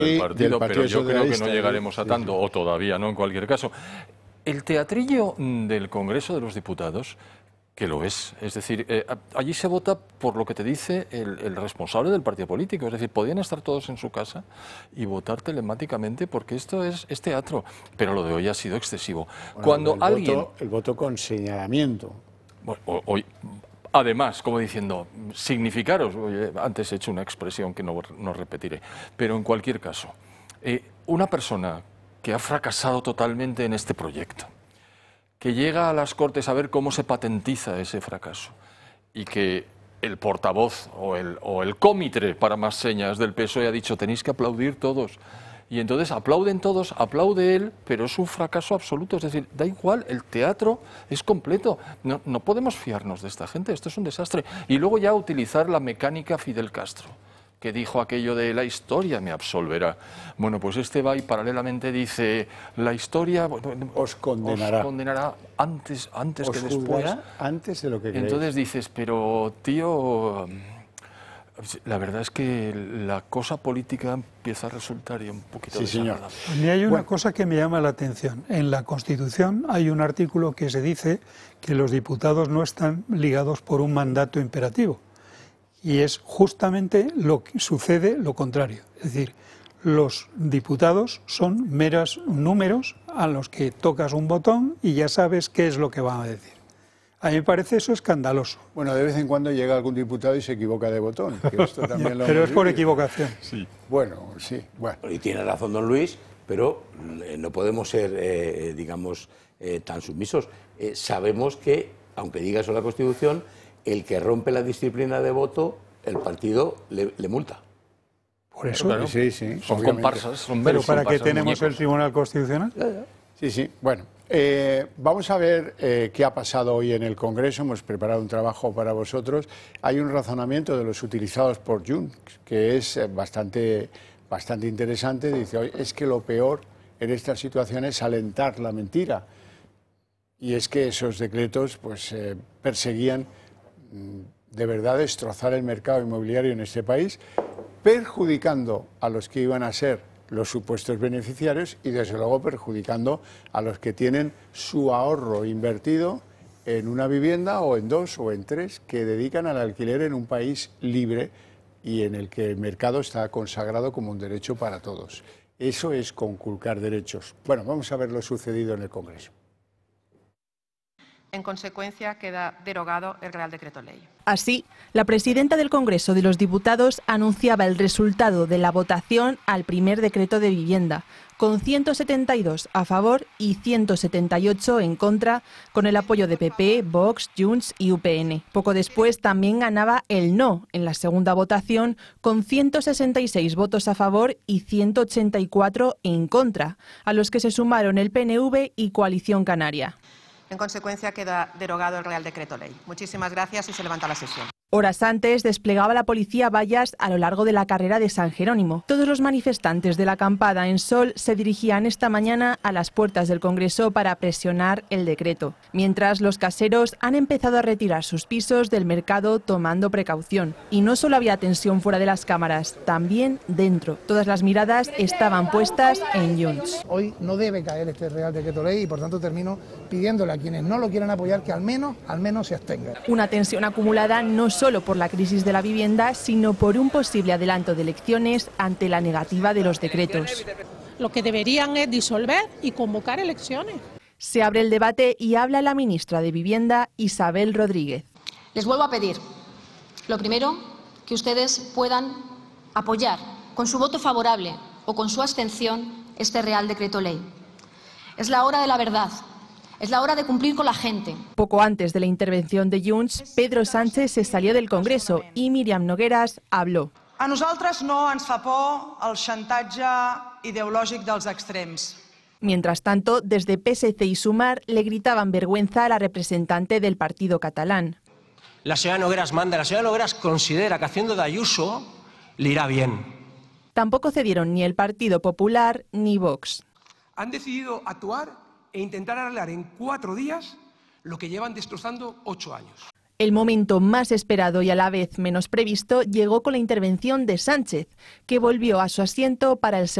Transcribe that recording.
del partido, pero yo creo que no llegaremos a tanto, o todavía no en cualquier caso. El teatrillo del Congreso de los Diputados, que lo es decir, allí se vota por lo que te dice el responsable del partido político, es decir, podían estar todos en su casa y votar telemáticamente porque esto es teatro, pero lo de hoy ha sido excesivo. Bueno, Cuando alguien... el voto con señalamiento. Bueno, hoy, además, como diciendo, significaros, antes he hecho una expresión que no repetiré, pero en cualquier caso, una persona que ha fracasado totalmente en este proyecto, que llega a las Cortes a ver cómo se patentiza ese fracaso y que el portavoz o el cómitre, para más señas, del PSOE ha dicho tenéis que aplaudir todos. Y entonces aplauden todos, aplaude él, pero es un fracaso absoluto. Es decir, da igual, el teatro es completo. No podemos fiarnos de esta gente, esto es un desastre. Y luego ya utilizar la mecánica Fidel Castro, que dijo aquello de la historia me absolverá. Bueno, pues este va y paralelamente dice, la historia os condenará antes que después. Antes de lo que creéis. Entonces dices, pero tío, la verdad es que la cosa política empieza a resultar ya un poquito desagradable. A mí hay una cosa que me llama la atención. En la Constitución hay un artículo que se dice que los diputados no están ligados por un mandato imperativo. Y es justamente lo que sucede lo contrario. Es decir, los diputados son meros números a los que tocas un botón y ya sabes qué es lo que van a decir. A mí me parece eso escandaloso. Bueno, de vez en cuando llega algún diputado y se equivoca de botón. Que esto también lo pero es por equivocación. Sí. Bueno, sí. Bueno. Y tiene razón don Luis, pero no podemos ser, digamos, tan sumisos. Sabemos que, aunque diga eso la Constitución, el que rompe la disciplina de voto, el partido le multa. Por eso, claro, sí, son comparsas, son pero meros ¿para qué comparsas, tenemos muñecos? el Tribunal Constitucional? Sí. Bueno, vamos a ver qué ha pasado hoy en el Congreso. Hemos preparado un trabajo para vosotros. Hay un razonamiento de los utilizados por Junts que es bastante interesante. Dice, hoy es que lo peor en esta situación es alentar la mentira. Y es que esos decretos pues perseguían de verdad destrozar el mercado inmobiliario en este país, perjudicando a los que iban a ser los supuestos beneficiarios y desde luego perjudicando a los que tienen su ahorro invertido en una vivienda o en dos o en tres que dedican al alquiler en un país libre y en el que el mercado está consagrado como un derecho para todos. Eso es conculcar derechos. Bueno, vamos a ver lo sucedido en el Congreso. En consecuencia, queda derogado el Real Decreto Ley. Así, la presidenta del Congreso de los Diputados anunciaba el resultado de la votación al primer decreto de vivienda, con 172 a favor y 178 en contra, con el apoyo de PP, Vox, Junts y UPN. Poco después también ganaba el no en la segunda votación, con 166 votos a favor y 184 en contra, a los que se sumaron el PNV y Coalición Canaria. En consecuencia, queda derogado el Real Decreto Ley. Muchísimas gracias y se levanta la sesión. Horas antes desplegaba la policía vallas a lo largo de la carrera de San Jerónimo. Todos los manifestantes de la acampada en Sol se dirigían esta mañana a las puertas del Congreso para presionar el decreto, mientras los caseros han empezado a retirar sus pisos del mercado tomando precaución. Y no solo había tensión fuera de las cámaras, también dentro. Todas las miradas estaban puestas en Junts. Hoy no debe caer este Real Decreto Ley y por tanto termino pidiéndole a quienes no lo quieran apoyar que al menos se abstengan. Una tensión acumulada no solo por la crisis de la vivienda, sino por un posible adelanto de elecciones ante la negativa de los decretos. Lo que deberían es disolver y convocar elecciones. Se abre el debate y habla la ministra de Vivienda, Isabel Rodríguez. Les vuelvo a pedir, lo primero, que ustedes puedan apoyar con su voto favorable o con su abstención este Real Decreto Ley. Es la hora de la verdad. Es la hora de cumplir con la gente. Poco antes de la intervención de Junts, Pedro Sánchez se salió del Congreso y Míriam Nogueras habló. A nosaltres no ens fa por el xantatge ideològic dels extrems. Mientras tanto, desde PSC y Sumar le gritaban vergüenza a la representante del partido catalán. La señora Nogueras manda, la señora Nogueras considera que haciendo de Ayuso le irá bien. Tampoco cedieron ni el Partido Popular ni Vox. Han decidido actuar e intentar arreglar en 4 días lo que llevan destrozando 8 años. El momento más esperado y a la vez menos previsto llegó con la intervención de Sánchez, que volvió a su asiento para el